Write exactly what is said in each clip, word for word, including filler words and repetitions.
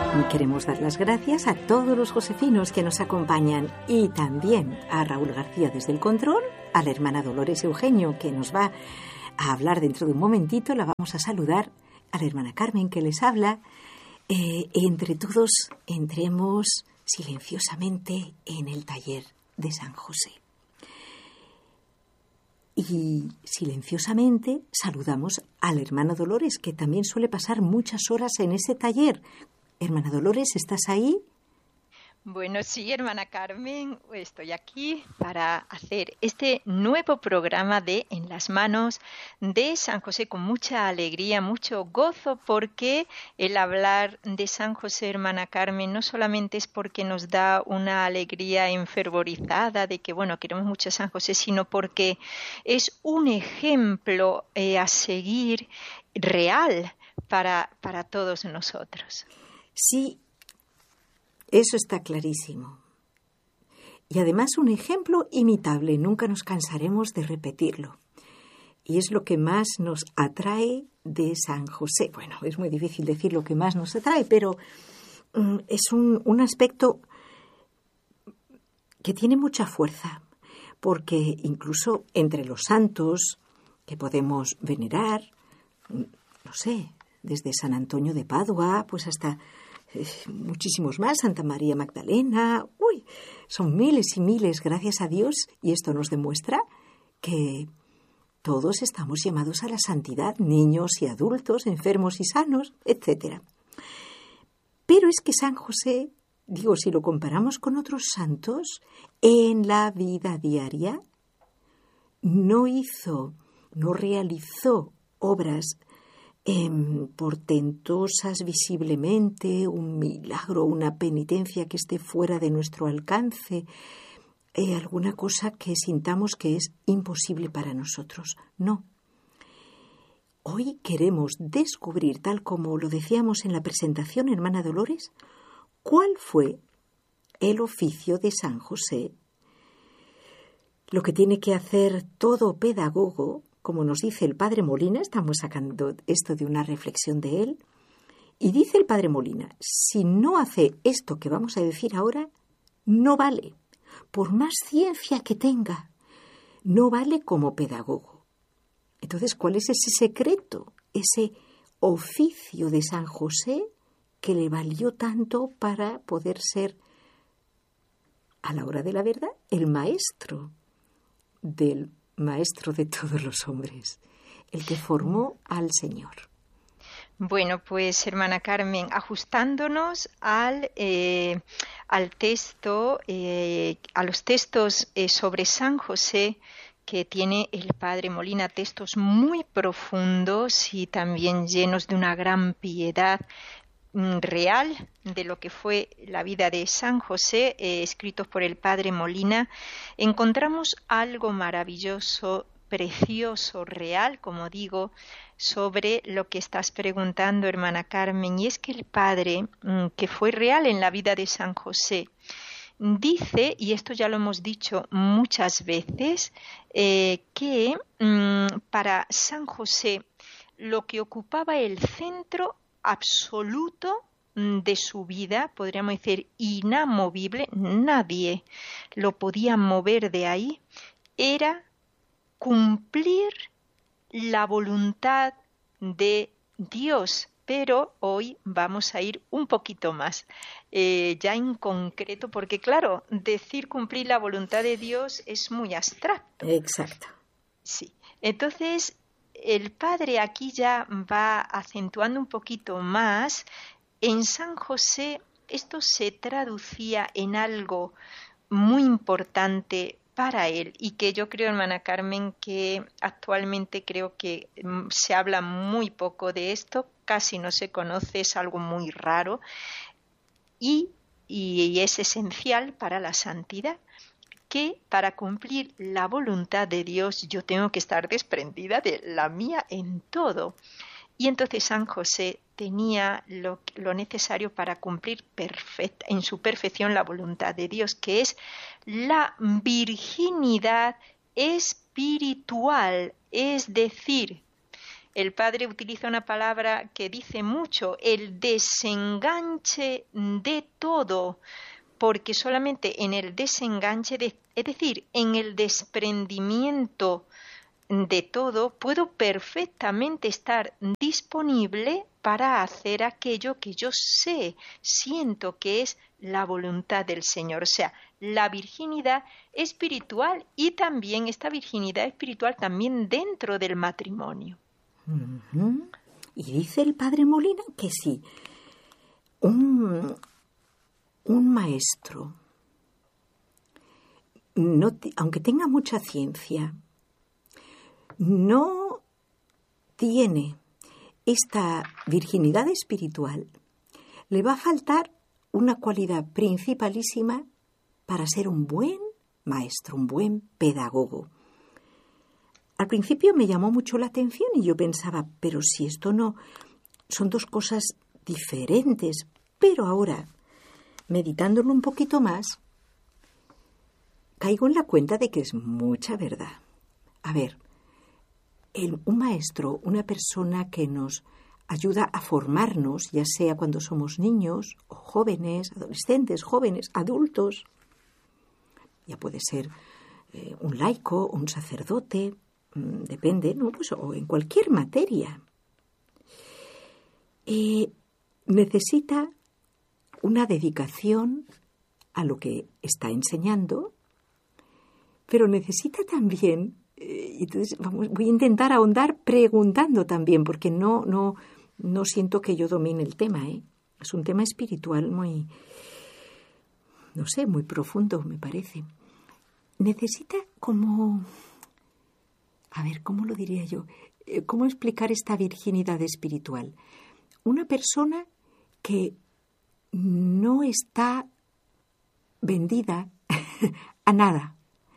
Queremos dar las gracias a todos los josefinos que nos acompañan y también a Raúl García desde el control, a la hermana Dolores Eugenio que nos va a hablar dentro de un momentito, la vamos a saludar, a la hermana Carmen que les habla. Eh, entre todos entremos silenciosamente en el taller de San José. Y silenciosamente saludamos a la hermana Dolores, que también suele pasar muchas horas en ese taller. Hermana Dolores, ¿estás ahí? Bueno, sí, hermana Carmen, estoy aquí para hacer este nuevo programa de En las manos de San José con mucha alegría, mucho gozo, porque el hablar de San José, hermana Carmen, no solamente es porque nos da una alegría enfervorizada de que, bueno, queremos mucho a San José, sino porque es un ejemplo eh, a seguir real para, para todos nosotros. Sí. Eso está clarísimo. Y además un ejemplo imitable, nunca nos cansaremos de repetirlo. Y es lo que más nos atrae de San José. Bueno, es muy difícil decir lo que más nos atrae, pero um, es un, un aspecto que tiene mucha fuerza, porque incluso entre los santos que podemos venerar, no sé, desde San Antonio de Padua, pues hasta muchísimos más, Santa María Magdalena, uy, son miles y miles, gracias a Dios, y esto nos demuestra que todos estamos llamados a la santidad, niños y adultos, enfermos y sanos, etcétera. Pero es que San José, digo, si lo comparamos con otros santos, en la vida diaria no hizo, no realizó obras Eh, portentosas visiblemente, un milagro, una penitencia que esté fuera de nuestro alcance, eh, alguna cosa que sintamos que es imposible para nosotros. No. Hoy queremos descubrir, tal como lo decíamos en la presentación, hermana Dolores, cuál fue el oficio de San José. Lo que tiene que hacer todo pedagogo, como nos dice el padre Molina, estamos sacando esto de una reflexión de él, y dice el padre Molina, si no hace esto que vamos a decir ahora, no vale, por más ciencia que tenga, no vale como pedagogo. Entonces, ¿cuál es ese secreto, ese oficio de San José que le valió tanto para poder ser, a la hora de la verdad, el maestro del maestro de todos los hombres, el que formó al Señor? Bueno, pues hermana Carmen, ajustándonos al, eh, al texto, eh, a los textos eh, sobre San José que tiene el padre Molina, textos muy profundos y también llenos de una gran piedad real de lo que fue la vida de San José, eh, escritos por el padre Molina, encontramos algo maravilloso, precioso, real, como digo, sobre lo que estás preguntando, hermana Carmen, y es que el padre, que fue real en la vida de San José, dice, y esto ya lo hemos dicho muchas veces, eh, que mmm, para San José lo que ocupaba el centro absoluto de su vida, podríamos decir inamovible, nadie lo podía mover de ahí, era cumplir la voluntad de Dios. Pero hoy vamos a ir un poquito más, eh, ya en concreto, porque claro, decir cumplir la voluntad de Dios es muy abstracto. Exacto. Sí, entonces el padre aquí ya va acentuando un poquito más. En San José esto se traducía en algo muy importante para él y que yo creo, hermana Carmen, que actualmente creo que se habla muy poco de esto, casi no se conoce, es algo muy raro y, y es esencial para la santidad, que para cumplir la voluntad de Dios yo tengo que estar desprendida de la mía en todo. Y entonces San José tenía lo, lo necesario para cumplir perfecta, en su perfección la voluntad de Dios, que es la virginidad espiritual, es decir, el Padre utiliza una palabra que dice mucho, el desenganche de todo, porque solamente en el desenganche, de, es decir, en el desprendimiento de todo, puedo perfectamente estar disponible para hacer aquello que yo sé, siento que es la voluntad del Señor. O sea, la virginidad espiritual y también esta virginidad espiritual también dentro del matrimonio. Uh-huh. Y dice el padre Molina que sí, un, un maestro, no te, aunque tenga mucha ciencia, no tiene esta virginidad espiritual, le va a faltar una cualidad principalísima para ser un buen maestro, un buen pedagogo. Al principio me llamó mucho la atención y yo pensaba, pero si esto no, son dos cosas diferentes. Pero ahora, meditándolo un poquito más, caigo en la cuenta de que es mucha verdad. A ver, el, un maestro, una persona que nos ayuda a formarnos, ya sea cuando somos niños o jóvenes, adolescentes, jóvenes, adultos, ya puede ser eh, un laico o un sacerdote, mmm, depende, ¿no? Pues, o en cualquier materia. Eh, necesita una dedicación a lo que está enseñando, pero necesita también, eh, entonces vamos, voy a intentar ahondar preguntando también, porque no, no, no siento que yo domine el tema, ¿eh? Es un tema espiritual muy, no sé, muy profundo, me parece. Necesita como, a ver, ¿cómo lo diría yo? ¿Cómo explicar esta virginidad espiritual? Una persona que no está vendida a nada.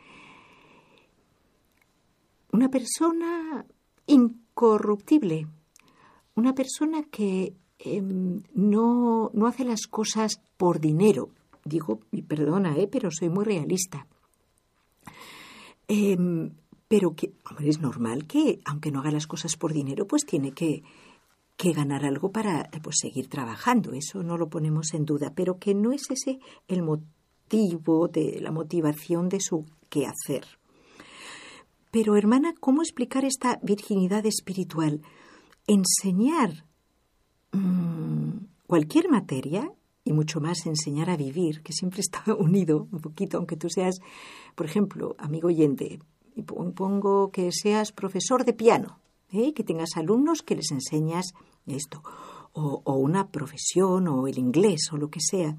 Una persona incorruptible. Una persona que eh, no, no hace las cosas por dinero. Digo, y perdona, eh, pero soy muy realista. Eh, pero que, hombre, es normal que, aunque no haga las cosas por dinero, pues tiene que, que ganar algo para pues, seguir trabajando. Eso no lo ponemos en duda, pero que no es ese el motivo, de la motivación de su quehacer. Pero, hermana, ¿cómo explicar esta virginidad espiritual? Enseñar mmm, cualquier materia, y mucho más enseñar a vivir, que siempre está unido un poquito, aunque tú seas, por ejemplo, amigo oyente, y pongo que seas profesor de piano, ¿eh? Que tengas alumnos que les enseñas esto, o, o una profesión, o el inglés, o lo que sea.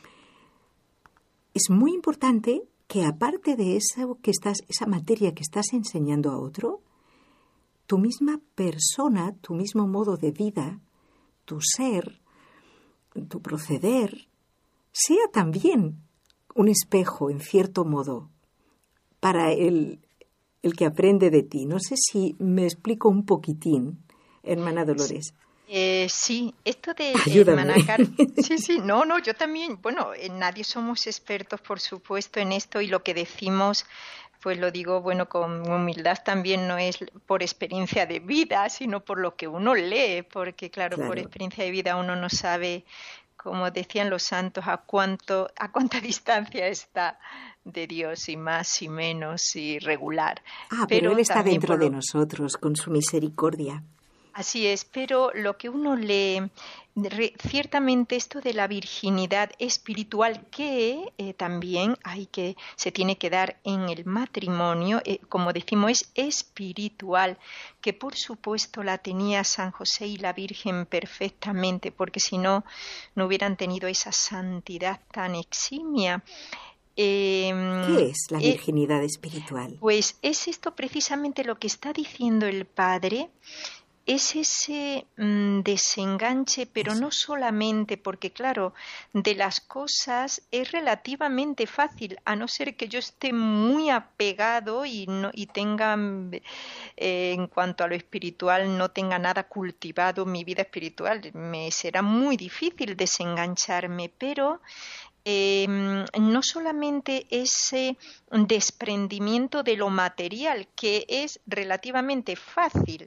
Es muy importante que aparte de eso que estás, esa materia que estás enseñando a otro, tu misma persona, tu mismo modo de vida, tu ser, tu proceder, sea también un espejo, en cierto modo, para el, el que aprende de ti. No sé si me explico un poquitín, hermana Dolores. Eh, sí, esto de Ayúdame. hermana Carmen. Sí, sí, no, no, yo también, bueno, eh, nadie somos expertos, por supuesto, en esto y lo que decimos, pues lo digo, bueno, con humildad también no es por experiencia de vida, sino por lo que uno lee, porque claro, claro. por experiencia de vida uno no sabe, como decían los santos, a cuánto, a cuánta distancia está de Dios, y más y menos y regular. Ah, pero, pero Él está dentro de nosotros, con su misericordia. Así es, pero lo que uno lee, re, ciertamente esto de la virginidad espiritual que eh, también hay que, se tiene que dar en el matrimonio, eh, como decimos, es espiritual, que por supuesto la tenía San José y la Virgen perfectamente, porque si no, no hubieran tenido esa santidad tan eximia. Eh, ¿Qué es la virginidad eh, espiritual? Pues es esto precisamente lo que está diciendo el Padre. Es ese mmm, desenganche, pero Eso. no solamente porque, claro, de las cosas es relativamente fácil, a no ser que yo esté muy apegado y, no, y tenga, eh, en cuanto a lo espiritual, no tenga nada cultivado mi vida espiritual. Me será muy difícil desengancharme, pero Eh, no solamente ese desprendimiento de lo material, que es relativamente fácil,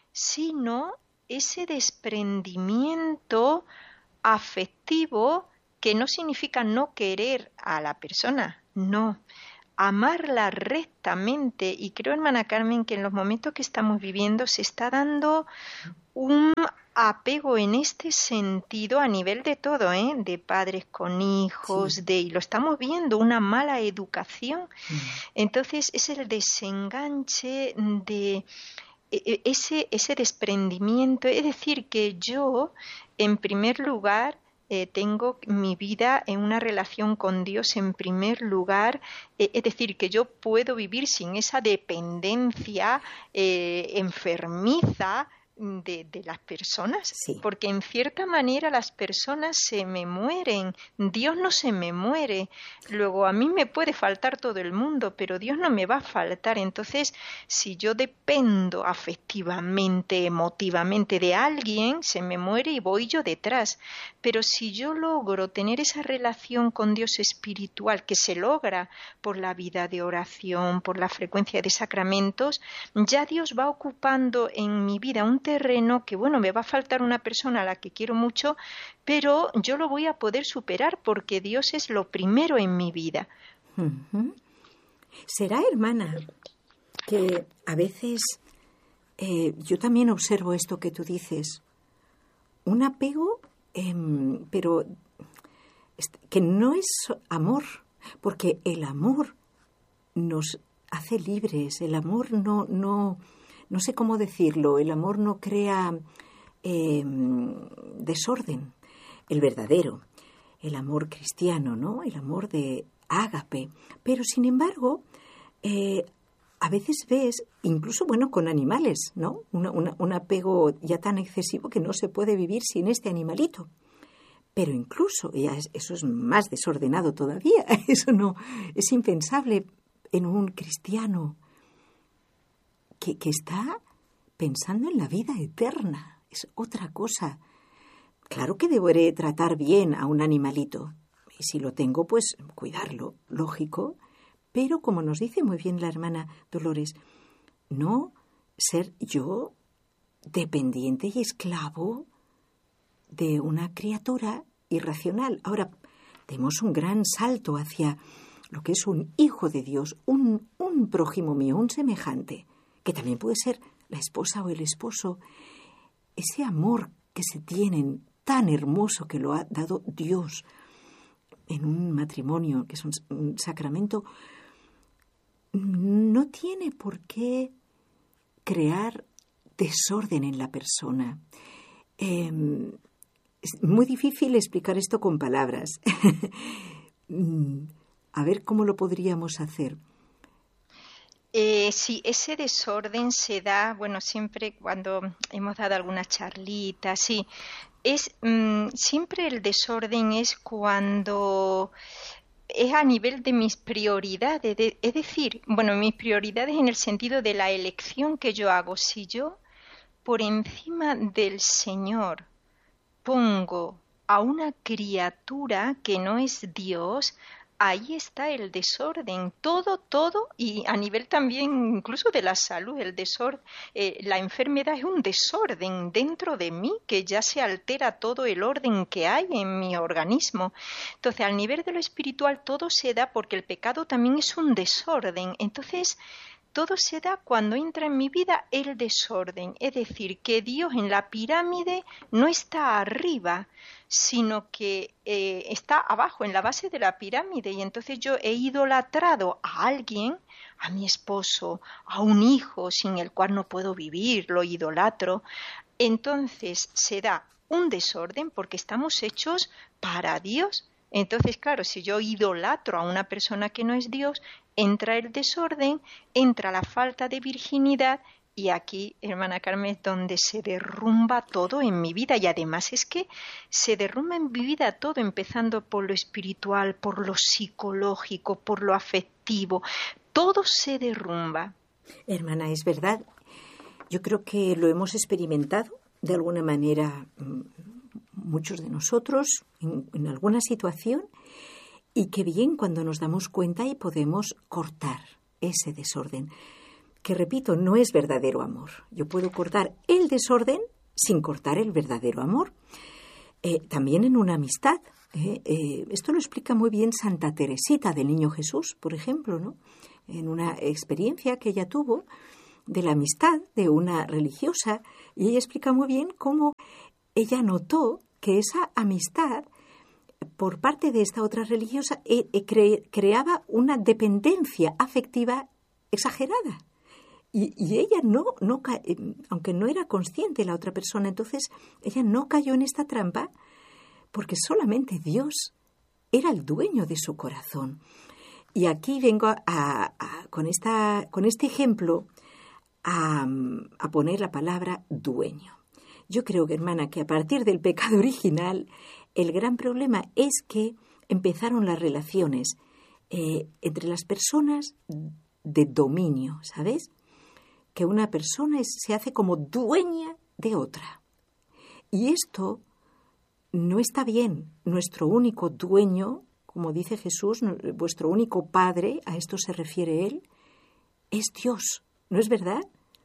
sino ese desprendimiento afectivo que no significa no querer a la persona, no, amarla rectamente. Y creo, hermana Carmen, que en los momentos que estamos viviendo se está dando un apego en este sentido a nivel de todo, ¿eh? De padres con hijos, sí. de y lo estamos viendo, una mala educación. Mm. Entonces es el desenganche de ese, ese desprendimiento, es decir, que yo, en primer lugar, eh, tengo mi vida en una relación con Dios en primer lugar, eh, es decir, que yo puedo vivir sin esa dependencia eh, enfermiza De, de las personas, sí. Porque en cierta manera las personas se me mueren, Dios no se me muere, luego a mí me puede faltar todo el mundo, pero Dios no me va a faltar. Entonces, si yo dependo afectivamente, emotivamente de alguien, se me muere y voy yo detrás, pero si yo logro tener esa relación con Dios espiritual, que se logra por la vida de oración, por la frecuencia de sacramentos, ya Dios va ocupando en mi vida un terreno que, bueno, me va a faltar una persona a la que quiero mucho, pero yo lo voy a poder superar porque Dios es lo primero en mi vida. Uh-huh. ¿Será, hermana, que a veces eh, yo también observo esto que tú dices, un apego, eh, pero que no es amor, porque el amor nos hace libres, el amor no... no No sé cómo decirlo, el amor no crea eh, desorden, el verdadero, el amor cristiano, ¿no? El amor de ágape. Pero, sin embargo, eh, a veces ves, incluso, bueno, con animales, ¿no? Una, una, un apego ya tan excesivo que no se puede vivir sin este animalito. Pero incluso, ya es, eso es más desordenado todavía, eso no, es impensable en un cristiano Que, que está pensando en la vida eterna. Es otra cosa. Claro que deberé tratar bien a un animalito. Y si lo tengo, pues cuidarlo, lógico. Pero, como nos dice muy bien la hermana Dolores, no ser yo dependiente y esclavo de una criatura irracional. Ahora, demos un gran salto hacia lo que es un hijo de Dios, un, un prójimo mío, un semejante, que también puede ser la esposa o el esposo, ese amor que se tienen tan hermoso que lo ha dado Dios en un matrimonio, que es un, un sacramento, no tiene por qué crear desorden en la persona. Eh, es muy difícil explicar esto con palabras. A ver cómo lo podríamos hacer. Eh, sí, ese desorden se da, bueno, siempre cuando hemos dado alguna charlita, sí, es mmm, siempre el desorden es cuando es a nivel de mis prioridades, de, es decir, bueno, mis prioridades en el sentido de la elección que yo hago. Si yo por encima del Señor pongo a una criatura que no es Dios, ahí está el desorden, todo, todo, y a nivel también incluso de la salud, el desorden, eh, la enfermedad es un desorden dentro de mí que ya se altera todo el orden que hay en mi organismo. Entonces, al nivel de lo espiritual todo se da porque el pecado también es un desorden. Entonces, todo se da cuando entra en mi vida el desorden, es decir, que Dios en la pirámide no está arriba, sino que eh, está abajo, en la base de la pirámide, y entonces yo he idolatrado a alguien, a mi esposo, a un hijo sin el cual no puedo vivir, lo idolatro. Entonces se da un desorden porque estamos hechos para Dios. Entonces, claro, si yo idolatro a una persona que no es Dios, entra el desorden, entra la falta de virginidad, y aquí, hermana Carmen, es donde se derrumba todo en mi vida. Y además es que se derrumba en mi vida todo, empezando por lo espiritual, por lo psicológico, por lo afectivo. Todo se derrumba. Hermana, es verdad. Yo creo que lo hemos experimentado de alguna manera muchos de nosotros en, en alguna situación, y qué bien cuando nos damos cuenta y podemos cortar ese desorden. que repito, no es verdadero amor. Yo puedo cortar el desorden sin cortar el verdadero amor. Eh, también en una amistad. Eh, eh, esto lo explica muy bien Santa Teresita del Niño Jesús, por ejemplo, ¿no? En una experiencia que ella tuvo de la amistad de una religiosa, y ella explica muy bien cómo ella notó que esa amistad por parte de esta otra religiosa eh, eh, cre- creaba una dependencia afectiva exagerada. Y, y ella no, no ca- eh, aunque no era consciente la otra persona, entonces ella no cayó en esta trampa porque solamente Dios era el dueño de su corazón. Y aquí vengo a, a, con, esta, con este ejemplo a, a poner la palabra dueño. Yo creo, hermana, que a partir del pecado original, el gran problema es que empezaron las relaciones eh, entre las personas de dominio, ¿sabes? Que una persona es, se hace como dueña de otra. Y esto no está bien. Nuestro único dueño, como dice Jesús, vuestro único Padre, a esto se refiere Él, es Dios. ¿No es verdad?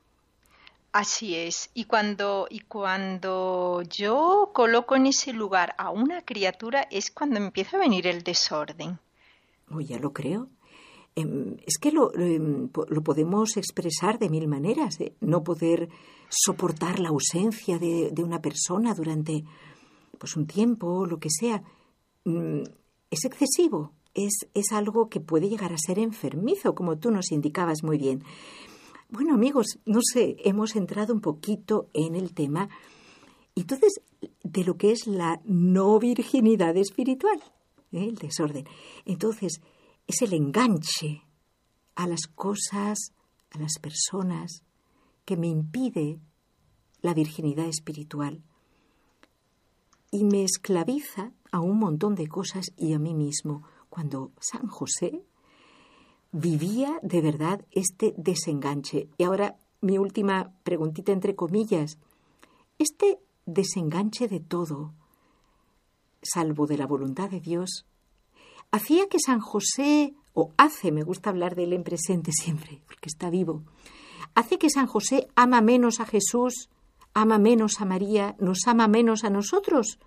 Así es. Y cuando, y cuando yo coloco en ese lugar a una criatura es cuando empieza a venir el desorden. Oh, ya lo creo. Eh, es que lo, lo, lo podemos expresar de mil maneras. ¿eh? No poder soportar la ausencia de, de una persona durante pues, un tiempo, lo que sea. Mm, es excesivo. Es, es algo que puede llegar a ser enfermizo, como tú nos indicabas muy bien. Bueno, amigos, no sé, hemos entrado un poquito en el tema, entonces, de lo que es la no virginidad espiritual, ¿eh? El desorden. Entonces, es el enganche a las cosas, a las personas, que me impide la virginidad espiritual y me esclaviza a un montón de cosas y a mí mismo. Cuando San José vivía de verdad este desenganche. Y ahora mi última preguntita entre comillas. Este desenganche de todo, salvo de la voluntad de Dios, hacía que San José, o hace, me gusta hablar de él en presente siempre, porque está vivo, hace que San José ama menos a Jesús, ama menos a María, nos ama menos a nosotros.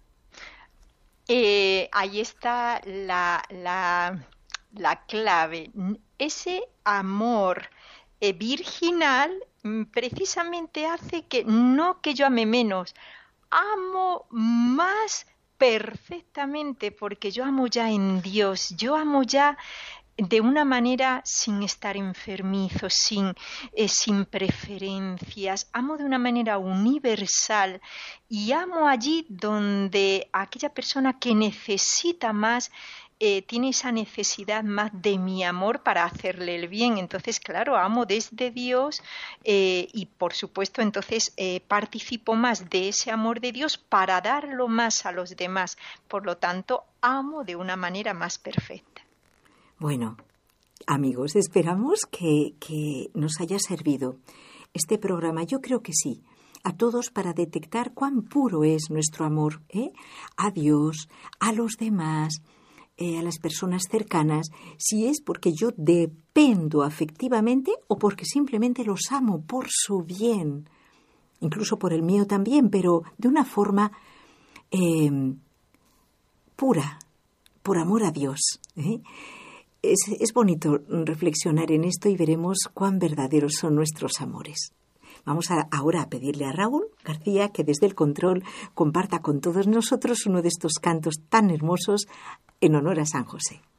Eh, ahí está la... la... La clave, ese amor eh, virginal precisamente hace que no que yo ame menos, amo más perfectamente porque yo amo ya en Dios, yo amo ya de una manera sin estar enfermizo, sin, eh, sin preferencias, amo de una manera universal y amo allí donde aquella persona que necesita más Eh, tiene esa necesidad más de mi amor para hacerle el bien. Entonces, claro, amo desde Dios eh, y, por supuesto, entonces eh, participo más de ese amor de Dios para darlo más a los demás. Por lo tanto, amo de una manera más perfecta. Bueno, amigos, esperamos que, que nos haya servido este programa. Yo creo que sí. A todos para detectar cuán puro es nuestro amor, ¿eh? A Dios, a los demás, Eh, a las personas cercanas, si es porque yo dependo afectivamente o porque simplemente los amo por su bien, incluso por el mío también, pero de una forma eh, pura, por amor a Dios. ¿eh? Es, es bonito reflexionar en esto y veremos cuán verdaderos son nuestros amores. Vamos a, ahora a pedirle a Raúl García que desde el control comparta con todos nosotros uno de estos cantos tan hermosos en honor a San José.